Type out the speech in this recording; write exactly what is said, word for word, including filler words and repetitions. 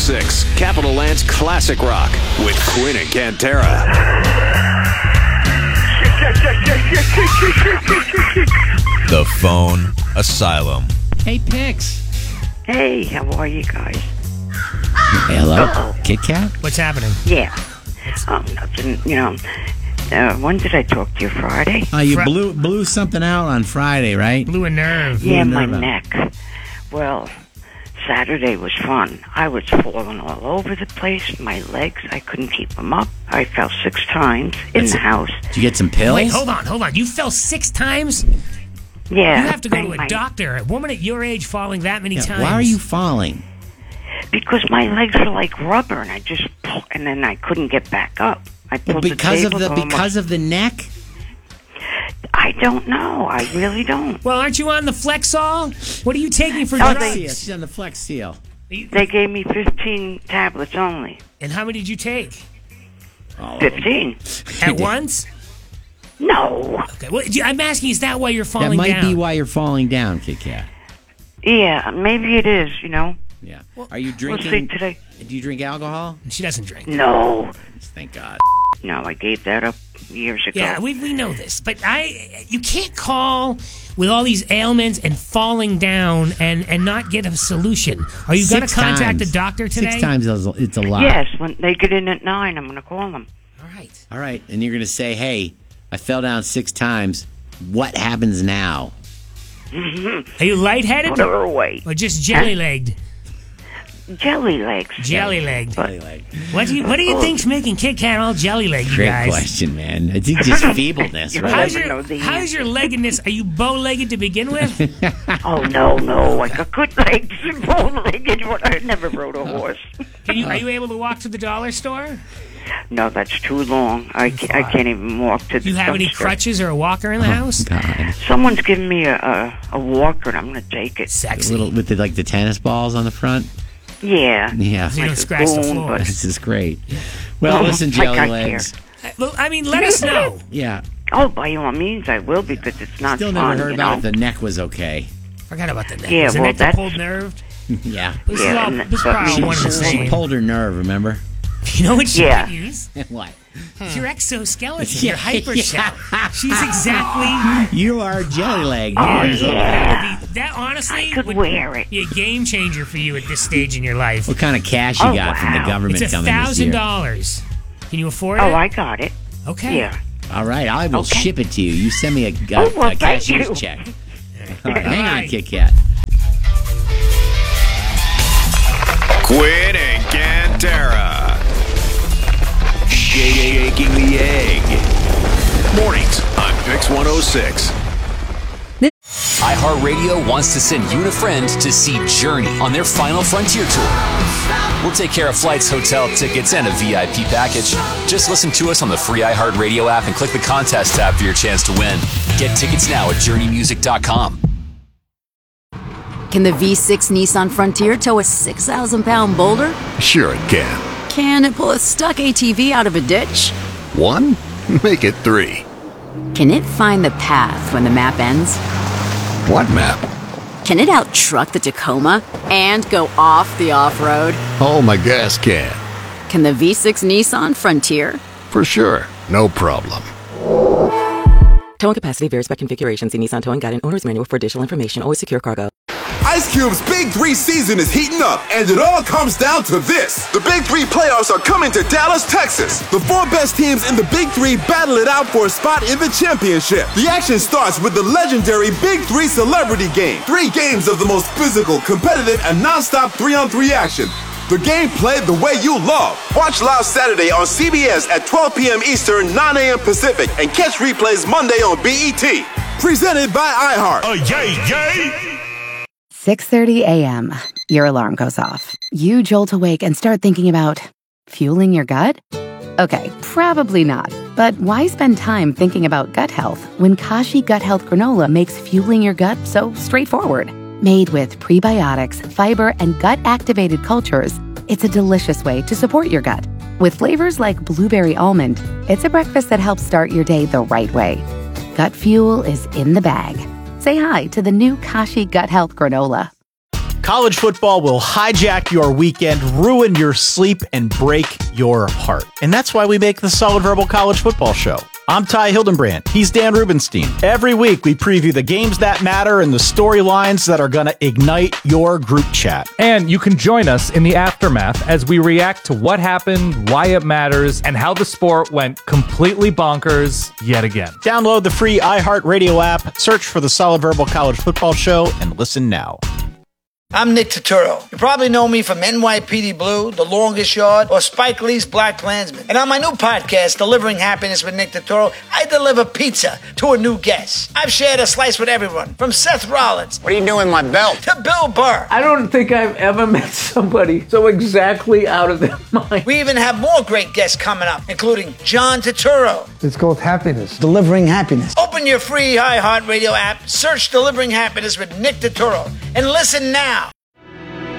six, Capital Land's Classic Rock with Quinn and Cantera. The Phone Asylum. Hey, Pix. Hey, how are you guys? Hello, Oh. Kit Kat. What's happening? Yeah. Um, nothing, you know. Uh, when did I talk to you? Friday? Uh, you Fri- blew blew something out on Friday, right? Blew a nerve. Yeah, my nerve out. neck. Well, Saturday was fun. I was falling all over the place. My legs, I couldn't keep them up. I fell six times in That's the it. house. Did you get some pills? Wait, hold on, hold on. You fell six times? Yeah. You have to go I- to a my- doctor. A woman at your age falling that many Yeah, times. why are you falling? Because my legs were like rubber, and I just, and then I couldn't get back up. I Well, pulled because the of table the almost- because of the neck. I don't know. I really don't. Well, aren't you on the Flexol? What are you taking for Oh, drugs? they- She's on the Flex Seal. They gave me fifteen tablets only. And how many did you take? Fifteen? At once? No. Okay. Well, I'm asking, is that why you're That falling might down? be why you're falling down, Kit Kat. Yeah, maybe it is. You know. Yeah. Are you We'll drinking? see today. Do you drink alcohol? She doesn't drink. No. Thank God. No, I gave that up years ago. Yeah, we we know this, but I you can't call with all these ailments and falling down and, and not get a solution. Are you going to Six contact times. a doctor today? Six times is a- it's a lot. Yes, when they get in at nine, I'm going to call them. All right. All right, and you're going to say, "Hey, I fell down six times. What happens now?" Are you lightheaded Put her away. or just jelly legged? Jelly legs. Jelly legged. Jelly leg. What do you What do you think's making Kit Kat all jelly legged, you Great guys? question, man. I think just feebleness, You right? How's never know your the How's your leggedness? Are you bow legged to begin with? Oh, no, no. I got good legs. Bow-legged. I never rode a horse. Can you Are you able to walk to the dollar store? No, that's too long. I, ca- I can't even walk to the Do you have any dumpster. crutches or a walker in the house? God. Someone's giving me a, a, a walker, and I'm going to take it. A Sexy. little with the, like the tennis balls on the front. Yeah. Yeah, So you don't Like a scratch the boom, floor. but- this is great. Well, Oh, listen, like jelly I legs. Well, I mean, let us know. Yeah, Oh, by all means, I will, because it's not still fun, never heard you about know? it. The neck was okay. Forgot about the neck. Yeah, Is the well, neck the that's- pulled nerve? Yeah, This Yeah, is all. and This is but probably one and the she- she same. pulled her nerve. Remember? You know what she Yeah. could use? What? Your exoskeleton, Yeah, your hyper yeah. shell. She's exactly. You are jelly leg. Oh, Yeah, yeah. that would be- That honestly I could would wear it. be a game changer for you at this stage in your life. What kind of cash you Oh, got from the wow. government It's a coming this thousand year? dollars. Can you afford Oh, it? I got it. Okay. Yeah. All right, I will Okay. ship it to you. You send me a, a, Oh, well, a thank cashier's you. check. All right, hang on, right. Kit Kat. Quinn and Cantera. Shaking the egg. Mornings on Pix one oh six. iHeartRadio wants to send you and a friend to see Journey on their Final Frontier tour. We'll take care of flights, hotel tickets, and a V I P package. Just listen to us on the free iHeartRadio app and click the contest tab for your chance to win. Get tickets now at journey music dot com. Can the V six Nissan Frontier tow a six thousand pound boulder? Sure it can. Can it pull a stuck A T V out of a ditch? One? Make it three. Can it find the path when the map ends? What map? Can it out-truck the Tacoma and go off the off-road? Oh, my gas can. Can the V six Nissan Frontier? For sure. No problem. Towing capacity varies by configuration. See Nissan Towing Guide and Owner's Manual for additional information. Always secure cargo. Ice Cube's Big Three season is heating up, and it all comes down to this. The Big Three playoffs are coming to Dallas, Texas. The four best teams in the Big Three battle it out for a spot in the championship. The action starts with the legendary Big Three Celebrity Game. Three games of the most physical, competitive, and non-stop three-on-three action. The game played the way you love. Watch live Saturday on C B S at twelve p.m. Eastern, nine a.m. Pacific, and catch replays Monday on B E T. Presented by iHeart. Oh, yay, yay! six thirty a.m. Your alarm goes off. You jolt awake and start thinking about fueling your gut? Okay, probably not. But why spend time thinking about gut health when Kashi Gut Health Granola makes fueling your gut so straightforward? Made with prebiotics, fiber, and gut-activated cultures, it's a delicious way to support your gut. With flavors like blueberry almond, it's a breakfast that helps start your day the right way. Gut fuel is in the bag. Say hi to the new Kashi Gut Health Granola. College football will hijack your weekend, ruin your sleep, and break your heart. And that's why we make the Solid Verbal College Football Show. I'm Ty Hildenbrand. He's Dan Rubenstein. Every week, we preview the games that matter and the storylines that are going to ignite your group chat. And you can join us in the aftermath as we react to what happened, why it matters, and how the sport went completely bonkers yet again. Download the free iHeartRadio app, search for the Solid Verbal College Football Show, and listen now. I'm Nick Turturro. You probably know me from N Y P D Blue, The Longest Yard, or Spike Lee's Black Klansman. And on my new podcast, Delivering Happiness with Nick Turturro, I deliver pizza to a new guest. I've shared a slice with everyone, from Seth Rollins. What are you doing with my belt? To Bill Burr. I don't think I've ever met somebody so exactly out of their mind. We even have more great guests coming up, including John Turturro. It's called Happiness. Delivering Happiness. Open your free iHeartRadio app, search Delivering Happiness with Nick Turturro, and listen now